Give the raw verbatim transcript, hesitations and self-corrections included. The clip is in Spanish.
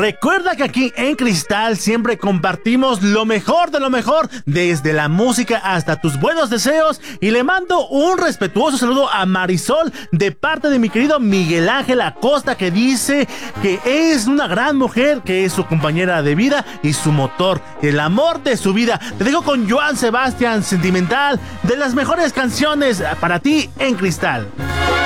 Recuerda que aquí en Cristal siempre compartimos lo mejor de lo mejor, desde la música hasta tus buenos deseos, y le mando un respetuoso saludo a Marisol de parte de mi querido Miguel Ángel Acosta, que dice que es una gran mujer, que es su compañera de vida y su motor, el amor de su vida. Te dejo con Joan Sebastián, Sentimental, de las mejores canciones para ti en Cristal.